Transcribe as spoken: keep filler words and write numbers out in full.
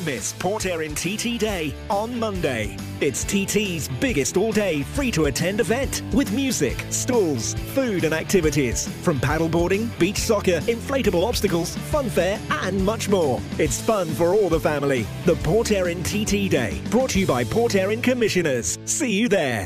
miss Port Erin T T Day on Monday. It's T T's biggest all-day free-to-attend event with music, stalls, food and activities. From paddleboarding, beach soccer, inflatable obstacles, fun fair and much more. It's fun for all the family. The Port Erin T T Day, brought to you by Port Erin Commissioners. See you there.